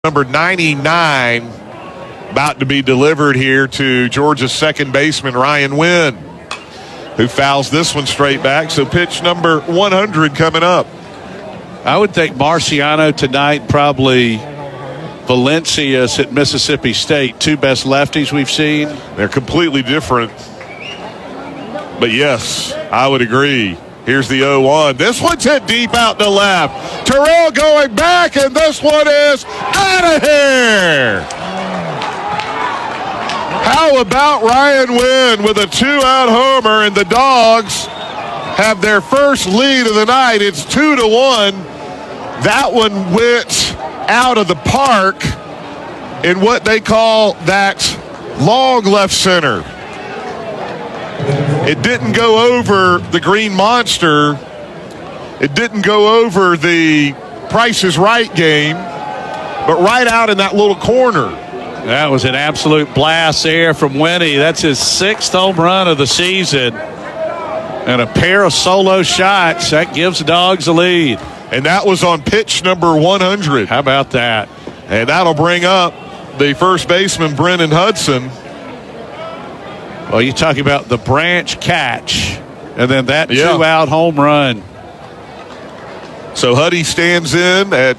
Number 99 about to be delivered here to Georgia's second baseman, Ryan Wynn, who fouls this one straight back. So pitch number 100 coming up. I would think Marciano tonight, probably Valencias at Mississippi State, two best lefties we've seen. They're completely different. But yes, I would agree. Here's the 0-1. This one's hit deep out to left. Terrell going back, and this one is out of here. How about Ryan Wynn with a 2-out homer, and the Dogs have their first lead of the night. It's 2-1. That one went out of the park in what they call that long left center. It didn't go over the Green Monster. It didn't go over the Price is Right game, but right out in that little corner. That was an absolute blast there from Winnie. That's his 6th home run of the season. And a pair of solo shots. That gives the Dogs a lead. And that was on pitch number 100. How about that? And that'll bring up the first baseman, Brennan Hudson. Well, you talk about the branch catch, and then that 2-out home run. So Huddy stands in at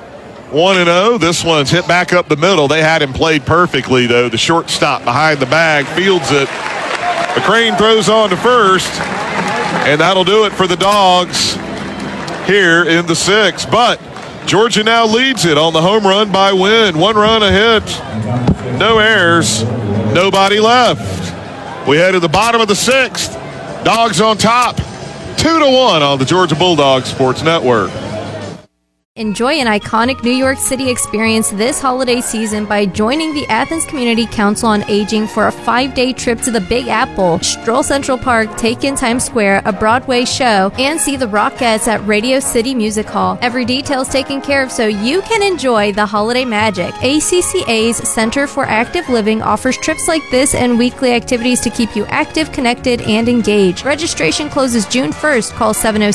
1-0. This one's hit back up the middle. They had him played perfectly, though. The shortstop behind the bag fields it. McCrane throws on to first, and that'll do it for the Dogs here in the 6th. But Georgia now leads it on the home run by Wynn. 1 run, a hit, no errors, nobody left. We head to the bottom of the 6th. Dogs on top, 2-1 on the Georgia Bulldogs Sports Network. Enjoy an iconic New York City experience this holiday season by joining the Athens Community Council on Aging for a 5-day trip to the Big Apple. Stroll Central Park, take in Times Square, a Broadway show, and see the Rockettes at Radio City Music Hall. Every detail is taken care of so you can enjoy the holiday magic. ACCA's Center for Active Living offers trips like this and weekly activities to keep you active, connected, and engaged. Registration closes June 1st. Call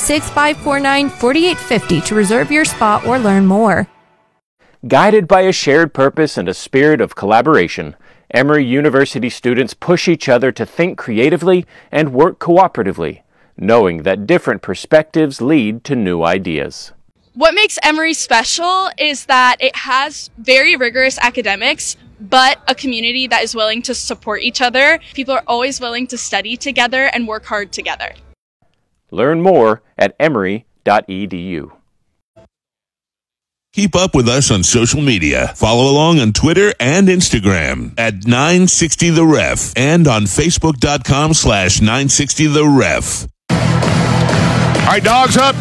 706-549-4850 to reserve your spot or learn more. Guided by a shared purpose and a spirit of collaboration, Emory University students push each other to think creatively and work cooperatively, knowing that different perspectives lead to new ideas. What makes Emory special is that it has very rigorous academics, but a community that is willing to support each other. People are always willing to study together and work hard together. Learn more at emory.edu. Keep up with us on social media. Follow along on Twitter and Instagram at 960TheRef and on Facebook.com/960TheRef. All right, Dogs up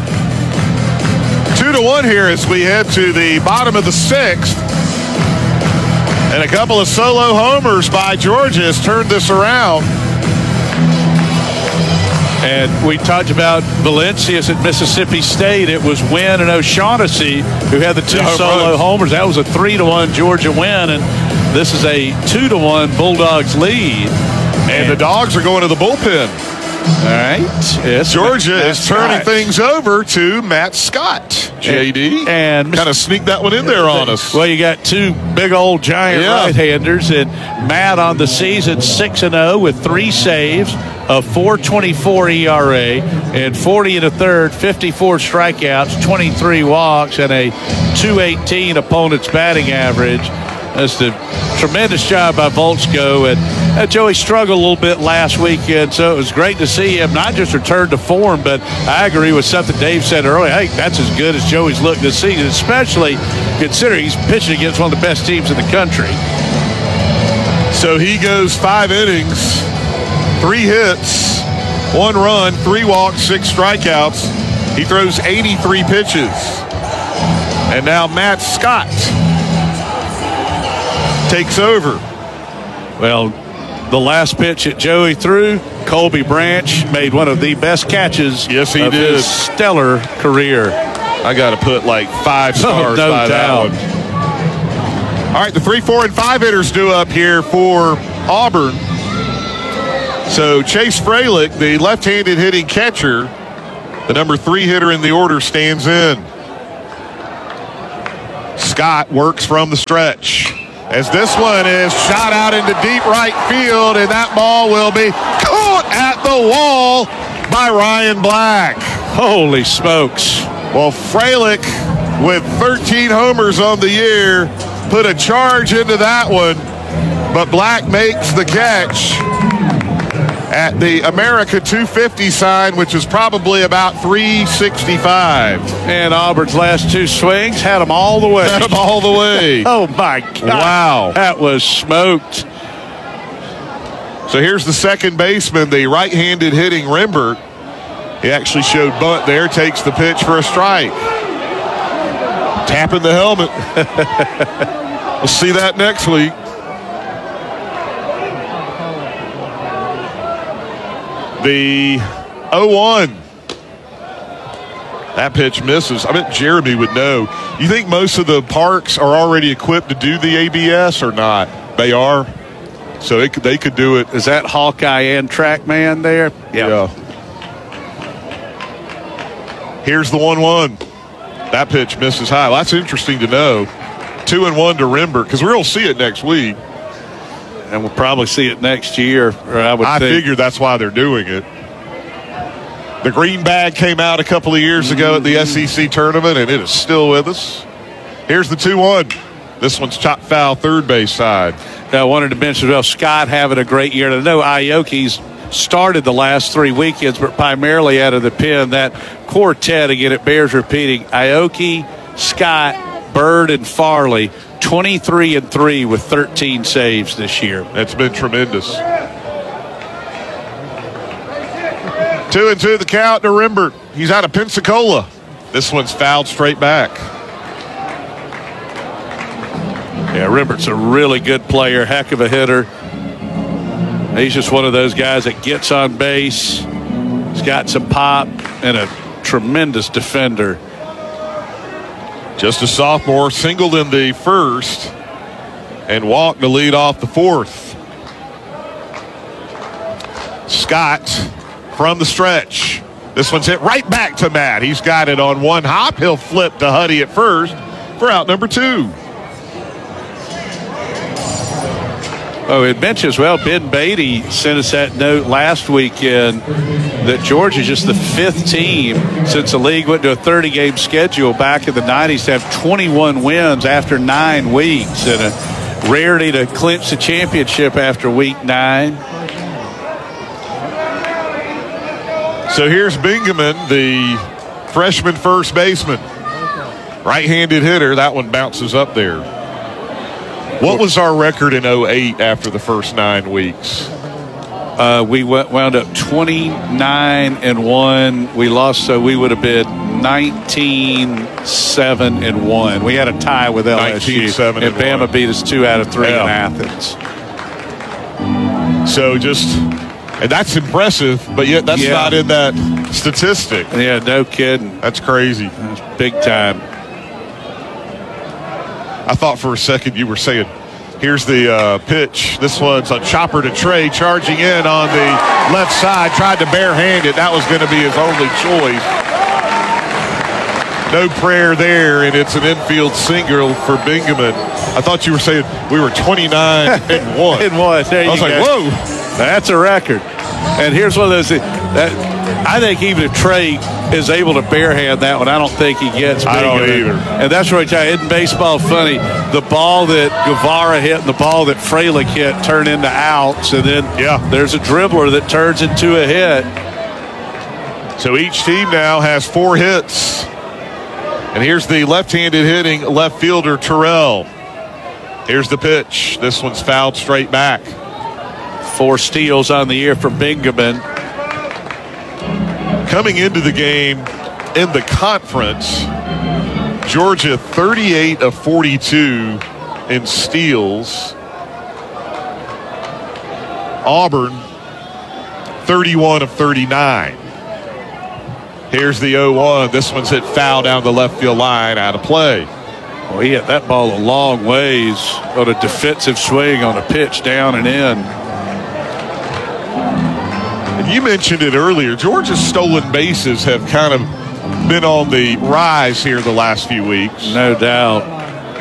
2-1 here as we head to the bottom of the 6th. And a couple of solo homers by Georgia has turned this around. And we talked about Valencias at Mississippi State. It was Wynn and O'Shaughnessy who had the 2 solo homers. That was a 3-1 Georgia win, and this is a 2-1 Bulldogs lead. And the Dogs are going to the bullpen. All right. Yes, Georgia is turning things over to Matt Scott, JD. And kind of sneak that one in there on us. Well, you got 2 big old giant right-handers, and Matt on the season 6-0 with 3 saves, a 4.24 ERA, and 40 1/3, 54 strikeouts, 23 walks, and a 2.18 opponent's batting average. That's a tremendous job by Voltzko. And Joey struggled a little bit last weekend, so it was great to see him not just return to form, but I agree with something Dave said earlier. Hey, that's as good as Joey's looked this season, especially considering he's pitching against one of the best teams in the country. So he goes 5 innings, 3 hits, 1 run, 3 walks, 6 strikeouts. He throws 83 pitches. And now Matt Scott takes over. Well, the last pitch that Joey threw, Colby Branch made one of the best catches of his stellar career. I got to put like 5 stars no by doubt. that one. All right, the 3, 4, and 5 hitters due up here for Auburn. So Chase Fralick, the left-handed hitting catcher, the number 3 hitter in the order, stands in. Scott works from the stretch. As this one is shot out into deep right field, and that ball will be caught at the wall by Ryan Black. Holy smokes. Well, Fralick, with 13 homers on the year, put a charge into that one, but Black makes the catch at the America 250 sign, which is probably about 365. And Auburn's last two swings had them all the way. Had them all the way. Oh, my God. Wow. That was smoked. So here's the second baseman, the right-handed hitting Rembert. He actually showed bunt there, takes the pitch for a strike. Tapping the helmet. We'll see that next week. The 0-1. That pitch misses. I bet Jeremy would know. You think most of the parks are already equipped to do the ABS or not? They are. So they could do it. Is that Hawkeye and TrackMan there? Yeah. Here's the 1-1. That pitch misses high. Well, that's interesting to know. 2-1 to Rembert, because we'll see it next week. And we'll probably see it next year. Or I figure that's why they're doing it. The green bag came out a couple of years ago at the SEC tournament, and it is still with us. Here's the 2-1. This one's chopped foul, third base side. I wanted to mention, well, Scott having a great year. And I know Aoki's started the last three weekends, but primarily out of the pen. That quartet, again, it bears repeating. Aoki, Scott, Bird, and Farley, 23-3 with 13 saves this year. That's been tremendous. 2-2 the count to Rembert. He's out of Pensacola. This one's fouled straight back. Yeah, Rembert's a really good player, heck of a hitter. He's just one of those guys that gets on base. He's got some pop and a tremendous defender. Just a sophomore, singled in the first and walked to lead off the fourth. Scott from the stretch. This one's hit right back to Matt. He's got it on one hop. He'll flip to Huddy at first for out number 2. Oh, it mentions, well, Ben Beatty sent us that note last weekend that Georgia's just the 5th team since the league went to a 30-game schedule back in the 90s to have 21 wins after 9 weeks, and a rarity to clinch the championship after week 9. So here's Bingaman, the freshman first baseman. Right-handed hitter. That one bounces up there. What was our record in 08 after the first 9 weeks? We wound up 29-1. We lost, so we would have been 19-7-1. We had a tie with LSU. 19-7 and Bama beat us 2 out of 3 in Athens. So and that's impressive, but yet that's not in that statistic. Yeah, no kidding. That's crazy. That's big time. I thought for a second you were saying, here's the pitch. This one's a chopper to Trey, charging in on the left side. Tried to barehand it. That was going to be his only choice. No prayer there, and it's an infield single for Bingaman. I thought you were saying we were 29-1. There I was like, whoa. That's a record. And here's one of those things. I think even if Trey is able to barehand that one, I don't think he gets Bingaman. I don't either. And that's right, isn't baseball funny? The ball that Guevara hit and the ball that Fralick hit turn into outs, and then there's a dribbler that turns into a hit. So each team now has 4 hits. And here's the left-handed hitting left fielder, Terrell. Here's the pitch. This one's fouled straight back. 4 steals on the year for Bingaman. Coming into the game in the conference, Georgia 38 of 42 in steals. Auburn 31 of 39. Here's the 0-1. This one's hit foul down the left field line, out of play. Well, he hit that ball a long ways on a defensive swing on a pitch down and in. And you mentioned it earlier. Georgia's stolen bases have kind of been on the rise here the last few weeks. No doubt.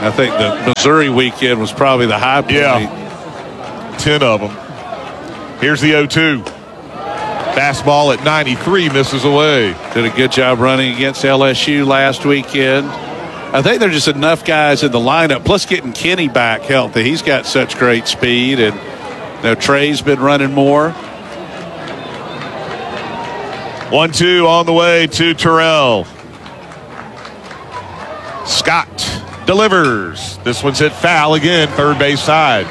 I think the Missouri weekend was probably the high point. Yeah, 10 of them. Here's the 0-2. Fastball at 93, misses away. Did a good job running against LSU last weekend. I think there's just enough guys in the lineup, plus getting Kenny back healthy. He's got such great speed, and Trey's been running more. 1-2 on the way to Terrell. Scott delivers. This one's hit foul again, third base side.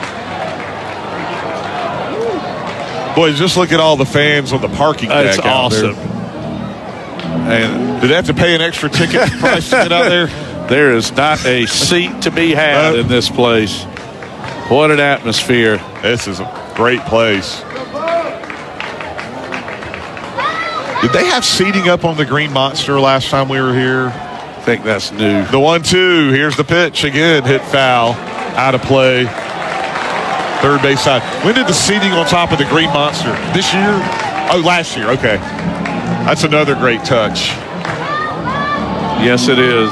Boy, just look at all the fans on the parking deck. It's awesome. And did they have to pay an extra ticket price to get out there? There is not a seat to be had in this place. What an atmosphere. This is a great place. Did they have seating up on the Green Monster last time we were here? I think that's new. The 1-2. Here's the pitch again. Hit foul. Out of play. Third base side. When did the seating on top of the Green Monster? This year? Oh, last year. Okay. That's another great touch. Yes, it is.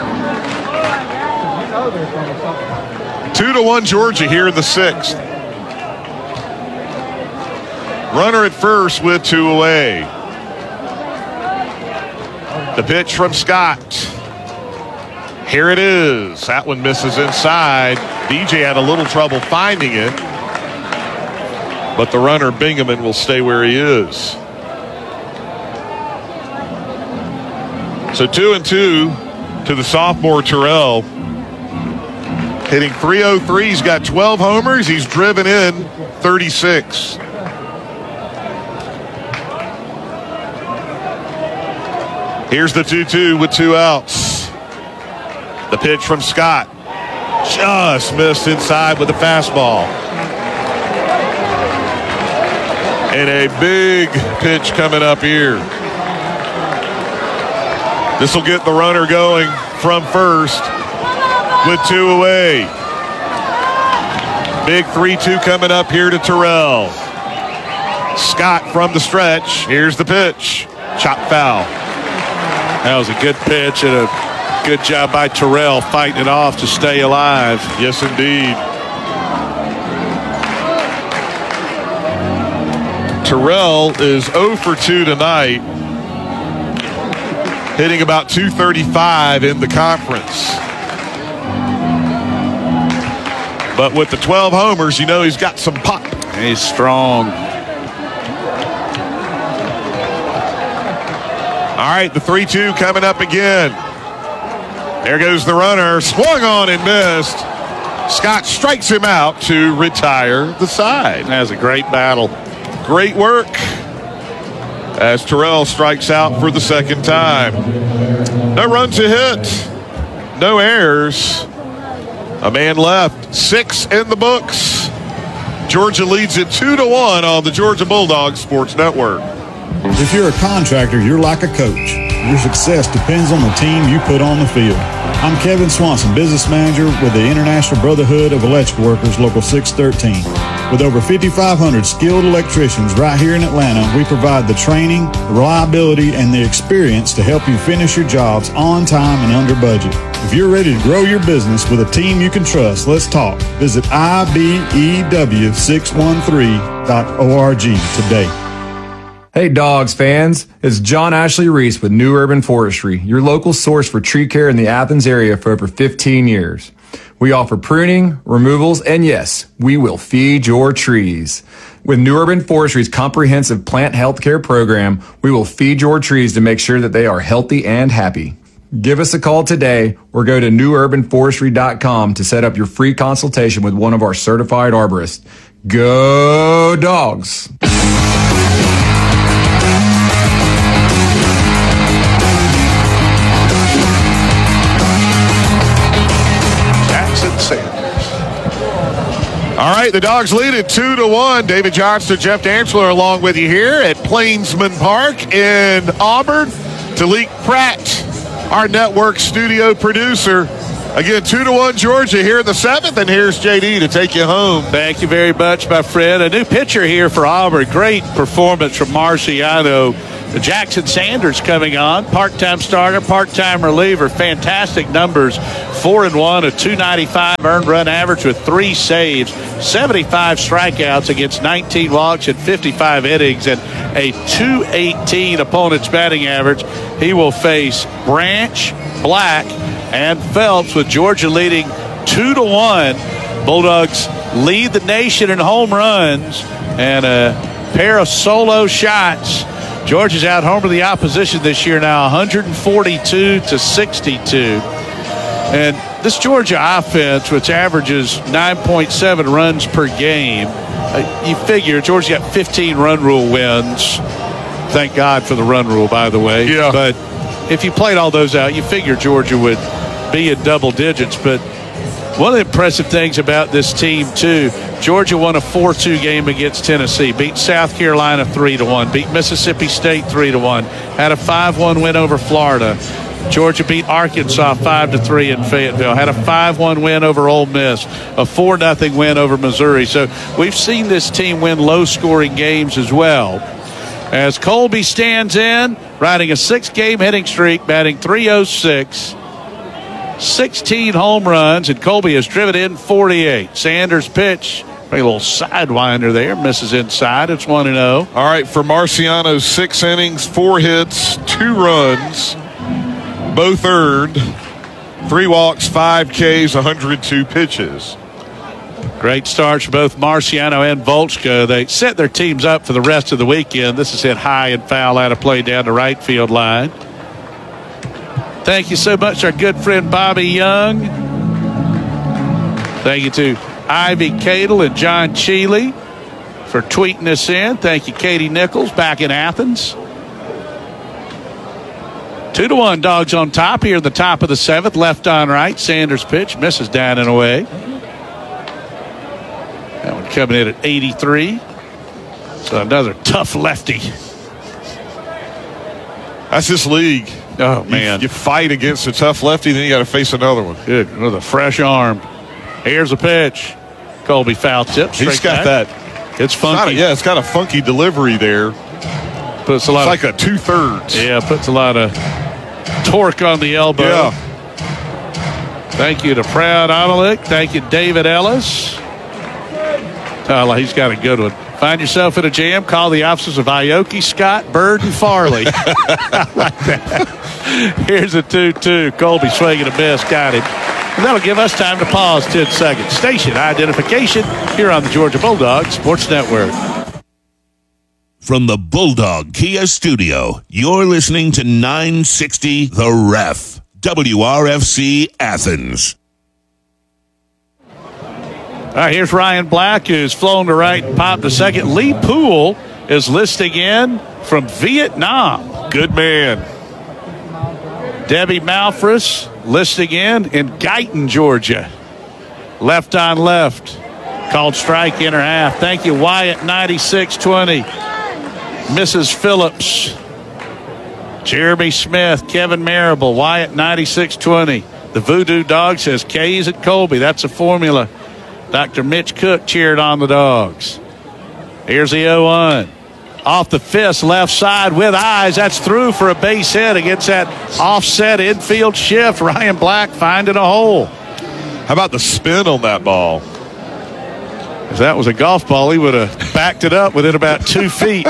2-1 Georgia here in the 6th. Runner at first with 2 away. The pitch from Scott. Here it is. That one misses inside. DJ had a little trouble finding it. But the runner, Bingaman, will stay where he is. So 2-2 to the sophomore Terrell. Hitting .303. He's got 12 homers. He's driven in 36. Here's the 2-2 with 2 outs. The pitch from Scott. Just missed inside with the fastball. And a big pitch coming up here. This will get the runner going from first with 2 away. Big 3-2 coming up here to Terrell. Scott from the stretch. Here's the pitch. Chop foul. That was a good pitch and a good job by Terrell fighting it off to stay alive. Yes, indeed. Terrell is 0 for 2 tonight, hitting about .235 in the conference. But with the 12 homers, you know he's got some pop. He's strong. All right, the 3-2 coming up again. There goes the runner. Swung on and missed. Scott strikes him out to retire the side. That was a great battle. Great work as Terrell strikes out for the second time. No runs to hit. No errors. A man left. 6 in the books. Georgia leads it 2-1 on the Georgia Bulldogs Sports Network. If you're a contractor, you're like a coach. Your success depends on the team you put on the field. I'm Kevin Swanson, business manager with the International Brotherhood of Electrical Workers, Local 613. With over 5,500 skilled electricians right here in Atlanta, we provide the training, the reliability, and the experience to help you finish your jobs on time and under budget. If you're ready to grow your business with a team you can trust, let's talk. Visit IBEW613.org today. Hey Dogs fans, it's John Ashley Reese with New Urban Forestry, your local source for tree care in the Athens area for over 15 years. We offer pruning, removals, and yes, we will feed your trees. With New Urban Forestry's comprehensive plant health care program, we will feed your trees to make sure that they are healthy and happy. Give us a call today or go to newurbanforestry.com to set up your free consultation with one of our certified arborists. Go Dogs! All right, the Dogs lead it 2-1. David Johnston, Jeff Dantzler along with you here at Plainsman Park in Auburn. Talik Pratt, our network studio producer. Again, 2-1 Georgia here in the 7th, and here's JD to take you home. Thank you very much, my friend. A new pitcher here for Auburn. Great performance from Marciano. Jackson Sanders coming on, part-time starter, part-time reliever. Fantastic numbers, 4-1, a 295 earned run average with 3 saves, 75 strikeouts against 19 walks and 55 innings, and a 218 opponent's batting average. He will face Branch, Black, and Phelps, with Georgia leading 2-1. Bulldogs lead the nation in home runs, and a pair of solo shots. Georgia's out homer the opposition this year now, 142-62. And this Georgia offense, which averages 9.7 runs per game, you figure Georgia got 15 run rule wins. Thank God for the run rule, by the way. Yeah. But if you played all those out, you figure Georgia would be in double digits. But one of the impressive things about this team, too, Georgia won a 4-2 game against Tennessee, beat South Carolina 3-1, beat Mississippi State 3-1, had a 5-1 win over Florida. Georgia beat Arkansas 5-3 in Fayetteville, had a 5-1 win over Ole Miss, a 4-0 win over Missouri. So we've seen this team win low-scoring games as well. As Colby stands in, riding a 6-game hitting streak, batting .306. 16 home runs, and Colby has driven in 48. Sanders pitch, a little sidewinder there, misses inside. It's 1-0. All right, for Marciano, 6 innings, 4 hits, 2 runs, both earned, 3 walks, 5 Ks, 102 pitches. Great starts for both Marciano and Volchko. They set their teams up for the rest of the weekend. This is hit high and foul out of play down the right field line. Thank you so much, our good friend Bobby Young. Thank you to Ivy Cadle and John Cheeley for tweeting us in. Thank you, Katie Nichols, back in Athens. 2-1, Dogs on top here in the top of the 7th. Left on right. Sanders pitch, misses down and away. That one coming in at 83. So another tough lefty. That's this league. Oh, man. You fight against a tough lefty, then you got to face another one. Good, with a fresh arm. Here's a pitch. Colby foul tip. He's got that. It's funky. It's got a funky delivery there. Puts a lot. It's like a 2/3. Yeah, puts a lot of torque on the elbow. Yeah. Thank you to Proud Amelik. Thank you, David Ellis. Oh, he's got a good one. Find yourself in a jam, call the officers of Aoki, Scott, Bird, and Farley. I like that. Here's a 2-2. Colby swinging a miss. Got him. And that'll give us time to pause 10 seconds. Station identification here on the Georgia Bulldog Sports Network. From the Bulldog Kia Studio, you're listening to 960 The Ref, WRFC Athens. All right, here's Ryan Black, who's flown to right and popped to second. Lee Poole is listing in from Vietnam. Good man. Debbie Malfris listing in Guyton, Georgia. Left on left. Called strike inner half. Thank you, Wyatt, 96-20. Mrs. Phillips. Jeremy Smith, Kevin Marable, Wyatt, 96-20. The Voodoo Dog says K's at Colby. That's a formula. Dr. Mitch Cook cheered on the Dogs. Here's the 0-1. Off the fist, left side with eyes. That's through for a base hit against that offset infield shift. Ryan Black finding a hole. How about the spin on that ball? If that was a golf ball, he would have backed it up within about 2 feet.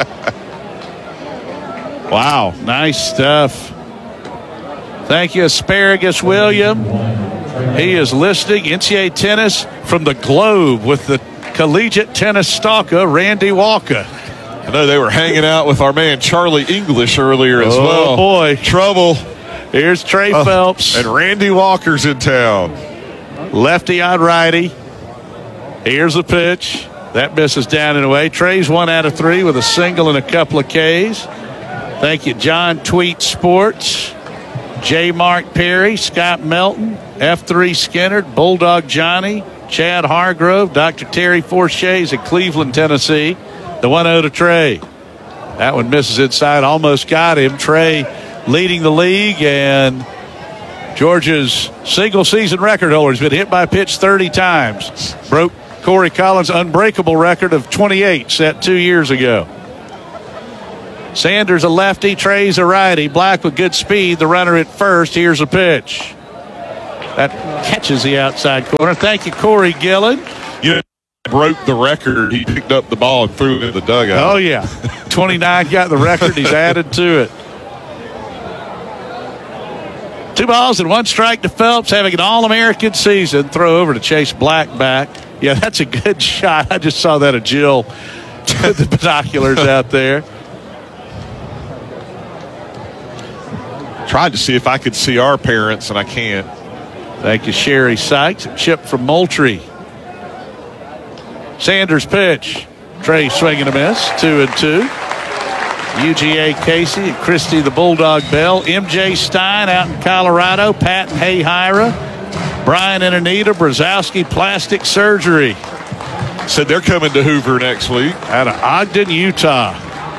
Wow, nice stuff. Thank you, Asparagus William. He is listing NCAA tennis from the Globe with the collegiate tennis stalker, Randy Walker. I know they were hanging out with our man Charlie English earlier as well. Oh, boy. Trouble. Here's Trey Phelps. And Randy Walker's in town. Lefty on righty. Here's the pitch. That misses down and away. Trey's 1 out of 3 with a single and a couple of Ks. Thank you, John Tweet Sports. J. Mark Perry, Scott Melton, F3 Skinner, Bulldog Johnny, Chad Hargrove, Dr. Terry Forshay's in Cleveland, Tennessee. The 1-0 to Trey. That one misses inside, almost got him. Trey leading the league, and Georgia's single-season record holder has been hit by a pitch 30 times. Broke Corey Collins' unbreakable record of 28 set 2 years ago. Sanders a lefty, Trey's a righty. Black with good speed, the runner at first. Here's a pitch. That catches the outside corner. Thank you, Corey Gillen. You know, broke the record. He picked up the ball and threw it in the dugout. Oh, yeah. 29 got the record. He's added to it. 2 balls and 1 strike to Phelps, having an All-American season. Throw over to Chase Black back. Yeah, that's a good shot. I just saw that of Jill with the binoculars out there. Tried to see if I could see our parents, and I can't. Thank you, Sherry Sykes. A chip from Moultrie. Sanders pitch. Trey swinging a miss. 2-2. UGA Casey and Christy the Bulldog Bell. MJ Stein out in Colorado. Patton Hayhira. Brian and Anita Brzezowski Plastic Surgery. Said they're coming to Hoover next week. Out of Ogden, Utah.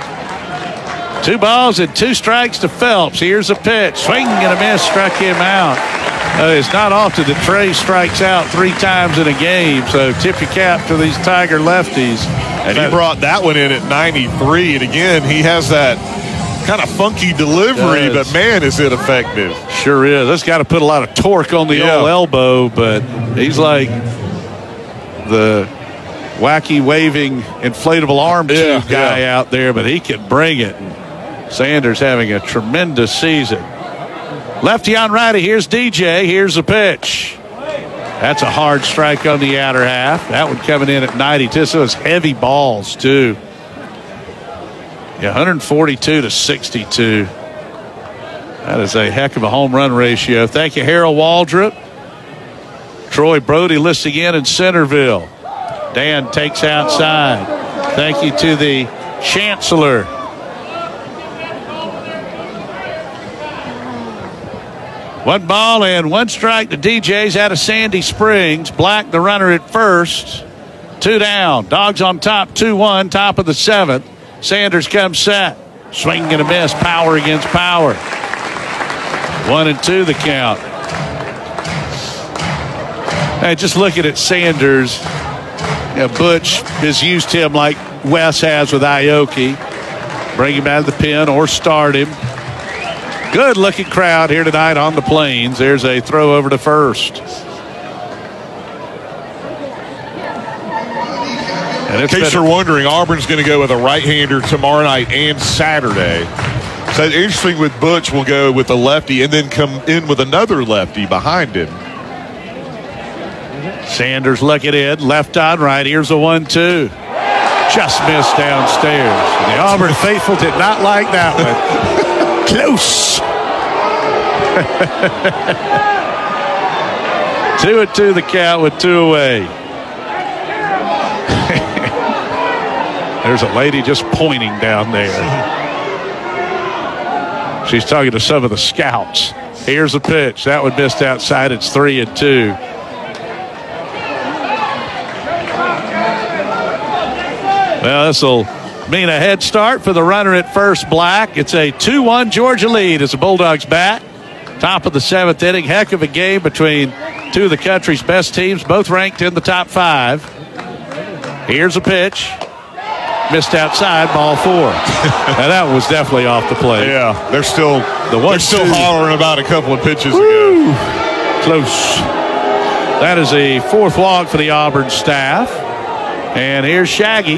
2 balls and 2 strikes to Phelps. Here's a pitch. Swing and a miss. Struck him out. It's not often that Trey strikes out 3 times in a game, so tip your cap to these Tiger lefties. And he brought that one in at 93, and again, he has that kind of funky delivery, but man, is it effective. Sure is. That's got to put a lot of torque on the old elbow, but he's like the wacky waving inflatable arm tube guy out there, but he can bring it. Sanders having a tremendous season. Lefty on righty. Here's DJ. Here's the pitch. That's a hard strike on the outer half. That one coming in at 92. So it's heavy balls, too. Yeah, 142 to 62. That is a heck of a home run ratio. Thank you, Harold Waldrop. Troy Brody listing in Centerville. Dan takes outside. Thank you to the Chancellor. One ball and 1 strike to DJ's out of Sandy Springs. Black, the runner at first. 2 down. Dogs on top, 2-1, top of the 7th. Sanders comes set. Swing and a miss. Power against power. 1-2 the count. Hey, just looking at Sanders. Butch has used him like Wes has with Aoki. Bring him out of the pen or start him. Good looking crowd here tonight on the Plains. There's a throw over to first. And in case you're wondering, Auburn's going to go with a right-hander tomorrow night and Saturday. So interesting with Butch, will go with a lefty and then come in with another lefty behind him. Sanders looking in, left on right. Here's a 1-2. Just missed downstairs. The Auburn faithful did not like that one. Close. 2-2 the count with 2 away. There's a lady just pointing down there. She's talking to some of the scouts. Here's a pitch. That one missed outside. It's 3-2. Well, this will mean a head start for the runner at first, Black. It's a 2-1 Georgia lead as the Bulldogs bat. Top of the 7th inning. Heck of a game between 2 of the country's best teams, both ranked in the top 5. Here's a pitch. Missed outside, ball 4. Now that was definitely off the plate. Yeah, they're still hollering about a couple of pitches ago. Close. That is a 4th walk for the Auburn staff. And here's Shaggy.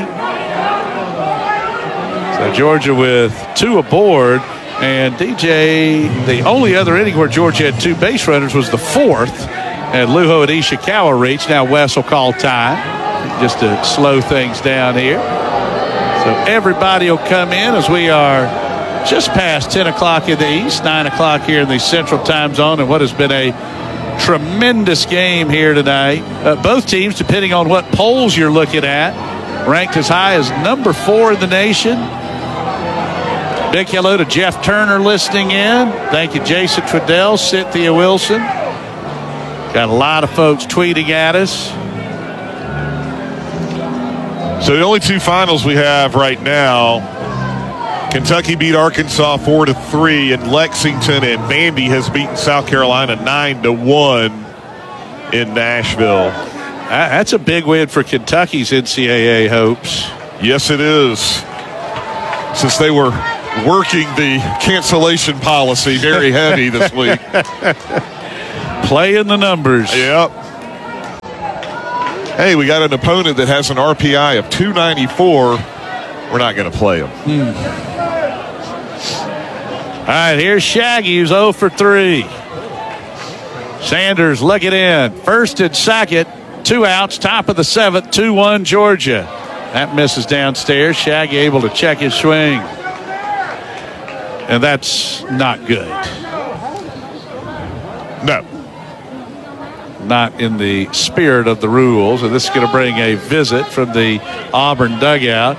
So Georgia with 2 aboard. And DJ, the only other inning where Georgia had 2 base runners was the 4th. And Lujo and Ishikawa reached. Now Wes will call time just to slow things down here. So everybody will come in as we are just past 10 o'clock in the East, 9 o'clock here in the Central Time Zone, and what has been a tremendous game here tonight. Both teams, depending on what polls you're looking at, ranked as high as number 4 in the nation. Big hello to Jeff Turner listening in. Thank you, Jason Trudell, Cynthia Wilson. Got a lot of folks tweeting at us. So the only 2 finals we have right now, Kentucky beat Arkansas 4-3, and Lexington and Vandy has beaten South Carolina 9-1 in Nashville. That's a big win for Kentucky's NCAA hopes. Yes, it is. Since they were working the cancellation policy very heavy this week. Playing the numbers. Yep. Hey, we got an opponent that has an RPI of 294. We're not going to play him. All right, here's Shaggy, who's 0 for 3. Sanders looking in. First and second, 2 outs, top of the 7th, 2-1 Georgia. That misses downstairs. Shaggy able to check his swing. And that's not good. No. Not in the spirit of the rules. And this is going to bring a visit from the Auburn dugout.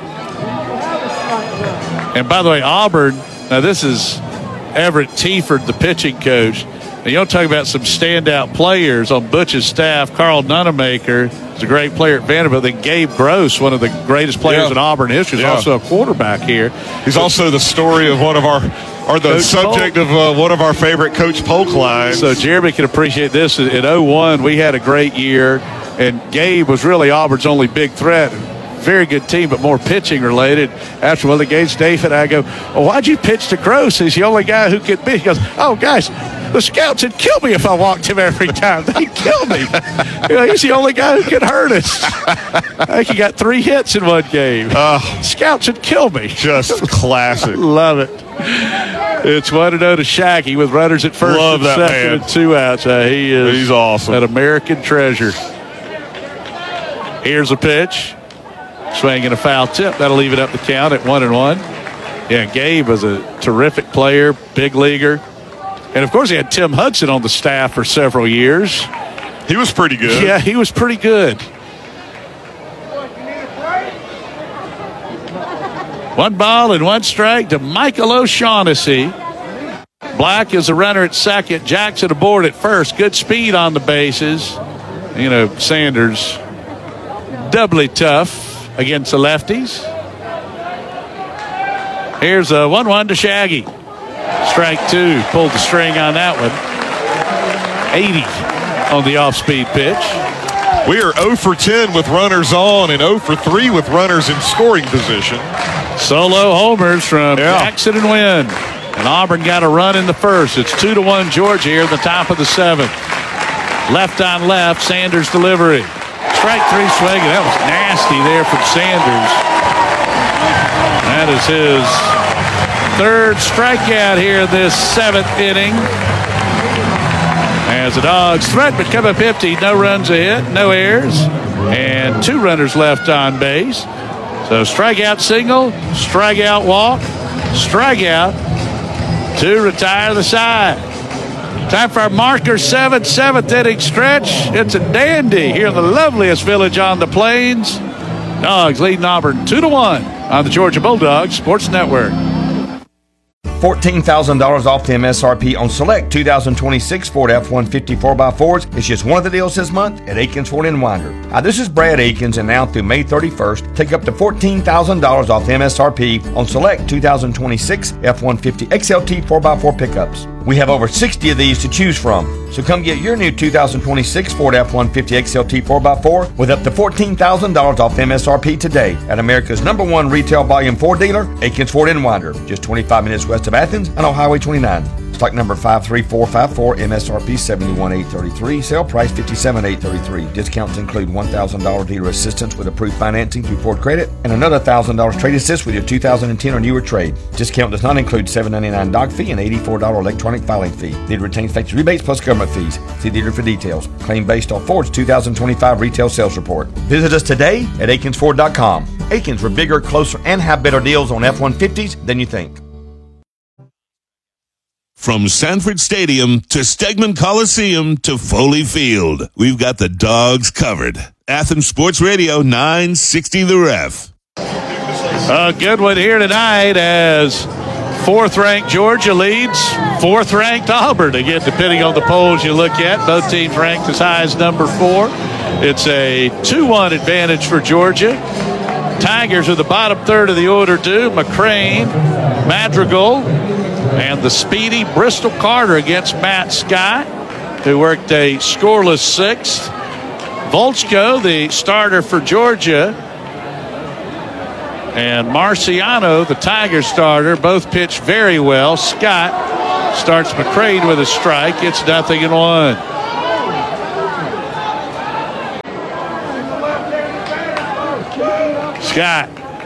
And by the way, Auburn, now this is Everett Tieford, the pitching coach. Now, you don't talk about some standout players on Butch's staff. Carl Nunemaker is a great player at Vanderbilt. Then Gabe Gross, one of the greatest players in Auburn history, is also a quarterback here. He's also the story of one of our, or the Coach subject Polk. Of one of our favorite Coach Polk lines. So Jeremy can appreciate this. In 2001, we had a great year, and Gabe was really Auburn's only big threat. Very good team, but more pitching related. After one of the games, Dave and I go, well, why'd you pitch to Gross? He's the only guy who could be. He goes, oh, guys, the scouts would kill me if I walked him every time. They'd kill me. He's the only guy who can hurt us. I think he got 3 hits in one game. Scouts would kill me. Just classic. Love it. It's 1-0 to Shaggy with runners at first and second and 2 outs. He's awesome. An American treasure. Here's a pitch. Swing and a foul tip. That'll leave it up the count at 1-1. Yeah, Gabe was a terrific player, big leaguer. And, of course, he had Tim Hudson on the staff for several years. He was pretty good. Yeah, he was pretty good. 1 ball and 1 strike to Michael O'Shaughnessy. Black is a runner at second. Jackson aboard at first. Good speed on the bases. You know, Sanders doubly tough against the lefties. Here's a 1-1 to Shaggy. Strike 2. Pulled the string on that one. 80 on the off-speed pitch. We are 0 for 10 with runners on and 0 for 3 with runners in scoring position. Solo homers from Jackson and Wynn. And Auburn got a run in the first. It's 2-1 Georgia here at the top of the 7th. Left on left, Sanders delivery. Strike 3 swing, and that was nasty there from Sanders. That is his 3rd strikeout here in this 7th inning. As the Dogs threat but come up empty. No runs ahead, no errors, and 2 runners left on base. So strikeout single, strikeout walk, strikeout to retire the side. Time for our marker 7th inning stretch. It's a dandy here in the loveliest village on the plains. Dogs leading Auburn 2-1 on the Georgia Bulldogs Sports Network. $14,000 off the MSRP on select 2026 Ford F-150 4x4s. It's just one of the deals this month at Aikens Ford in Winder. Hi, this is Brad Aikens, and now through May 31st, take up to $14,000 off the MSRP on select 2026 F-150 XLT 4x4 pickups. We have over 60 of these to choose from. So come get your new 2026 Ford F-150 XLT 4x4 with up to $14,000 off MSRP today at America's #1 retail volume Ford dealer, Aikens Ford in Winder, just 25 minutes west of Athens and on Highway 29. Stock number 53454, MSRP $71,833, sale price $57,833. Discounts include $1,000 dealer assistance with approved financing through Ford Credit and another $1,000 trade assist with your 2010 or newer trade. Discount does not include $7.99 doc fee and $84 electronic filing fee. Dealer retains factory rebates plus government fees. See dealer for details. Claim based on Ford's 2025 retail sales report. Visit us today at AikensFord.com. Aikens, we're bigger, closer, and have better deals on F-150s than you think. From Sanford Stadium to Stegman Coliseum to Foley Field, we've got the Dogs covered. Athens Sports Radio 960 The Ref. A good one here tonight as 4th-ranked Georgia leads 4th-ranked Auburn. Again, depending on the polls you look at, both teams ranked as high as number 4. It's a 2-1 advantage for Georgia. Tigers are the bottom third of the order due. McCrane, Madrigal, and the speedy Bristol Carter against Matt Scott, who worked a scoreless 6th. Volchko, the starter for Georgia, and Marciano, the Tiger starter, both pitched very well. Scott starts McCrane with a strike. It's 0-1. Scott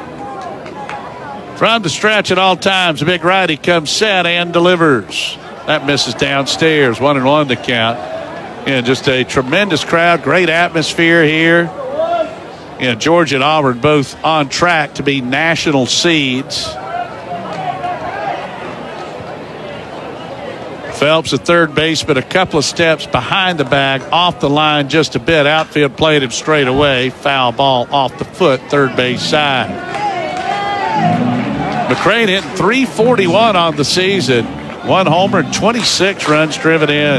from the stretch at all times. A big righty comes set and delivers. That misses downstairs. 1-1 to count. And just a tremendous crowd. Great atmosphere here. And Georgia and Auburn both on track to be national seeds. Phelps, a third baseman, a couple of steps behind the bag, off the line just a bit. Outfield played him straight away. Foul ball off the foot, third base side. McCrane hitting .341 on the season. 1 homer and 26 runs driven in.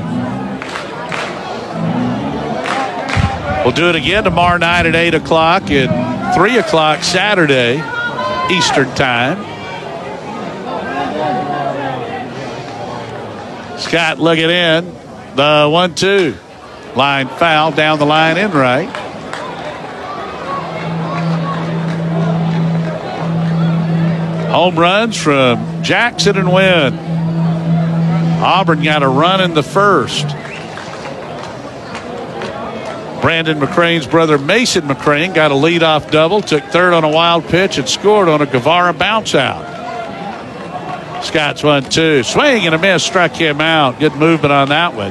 We'll do it again tomorrow night at 8 o'clock and 3 o'clock Saturday Eastern time. Scott looking in. The 1-2. Line foul down the line in right. Home runs from Jackson and Wynn. Auburn got a run in the first. Brandon McCrane's brother Mason McCrane got a leadoff double, took third on a wild pitch, and scored on a Guevara bounce out. Scott's 1-2. Swing and a miss, struck him out. Good movement on that one.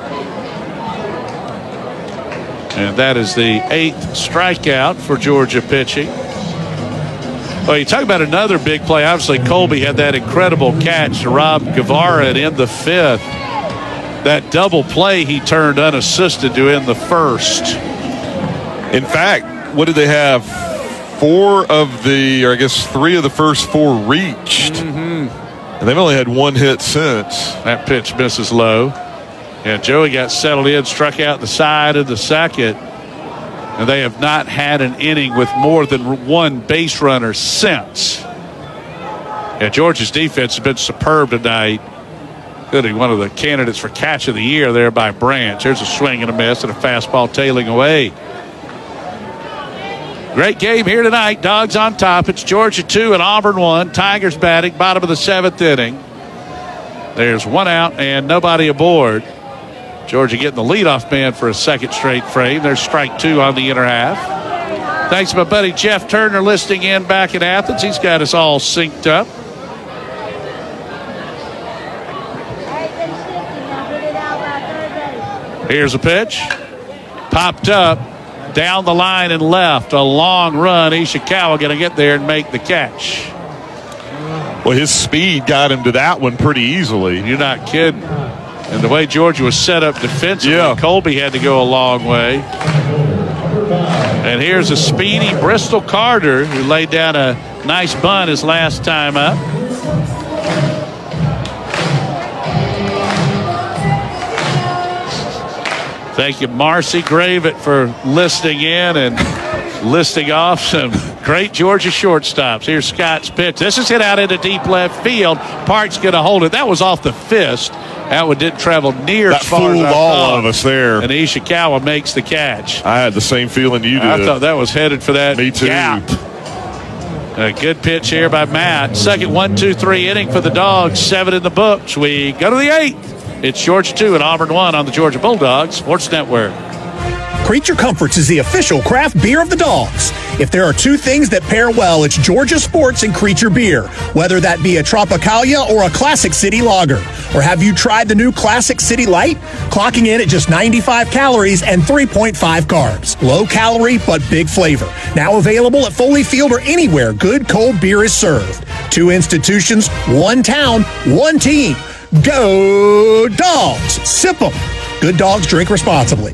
And that is the 8th strikeout for Georgia pitching. Well, you talk about another big play. Obviously, Colby had that incredible catch to rob Guevara and in the 5th. That double play he turned unassisted to end the first. In fact, what did they have? 3 of the first 4 reached. Mm-hmm. And they've only had 1 hit since. That pitch misses low. And Joey got settled in, struck out the side of the second. And they have not had an inning with more than 1 base runner since. And Georgia's defense has been superb tonight. Good, one of the candidates for catch of the year there by Branch. There's a swing and a miss and a fastball tailing away. Great game here tonight. Dogs on top. It's Georgia 2 and Auburn 1. Tigers batting, bottom of the 7th inning. There's 1 out and nobody aboard. Georgia getting the leadoff man for a second straight frame. There's strike 2 on the inner half. Thanks to my buddy Jeff Turner listening in back in Athens. He's got us all synced up. Here's a pitch. Popped up. Down the line and left. A long run. Ishikawa going to get there and make the catch. Well, his speed got him to that one pretty easily. You're not kidding. And the way Georgia was set up defensively, Colby had to go a long way. And here's a speedy Bristol Carter who laid down a nice bunt his last time up. Thank you, Marcy Gravett, for listening in and listing off some great Georgia shortstops. Here's Scott's pitch. This is hit out into deep left field. Park's going to hold it. That was off the fist. That one didn't travel near as far as I thought. That fooled all of us there. And Ishikawa makes the catch. I had the same feeling you did. I thought that was headed for that Me too. gap. A good pitch here by Matt. Second 1-2-3 inning for the Dogs. 7 in the books. We go to the 8th. It's Georgia 2 and Auburn 1 on the Georgia Bulldogs Sports Network. Creature Comforts is the official craft beer of the Dogs. If there are 2 things that pair well, it's Georgia Sports and Creature Beer, whether that be a Tropicalia or a Classic City Lager. Or have you tried the new Classic City Light? Clocking in at just 95 calories and 3.5 carbs. Low calorie, but big flavor. Now available at Foley Field or anywhere good cold beer is served. 2 institutions, 1 town, 1 team. Go Dogs! Sip 'em. Good dogs drink responsibly.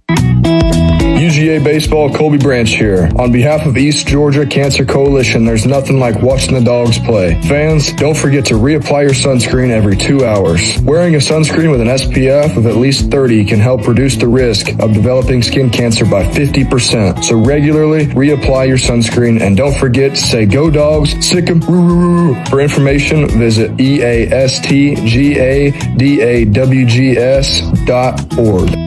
UGA Baseball, Colby Branch here. On behalf of East Georgia Cancer Coalition, there's nothing like watching the Dogs play. Fans, don't forget to reapply your sunscreen every 2 hours. Wearing a sunscreen with an SPF of at least 30 can help reduce the risk of developing skin cancer by 50%. So regularly reapply your sunscreen, and don't forget to say Go Dogs, sick 'em, roo, roo, roo. For information, visit eastgadawgs.org.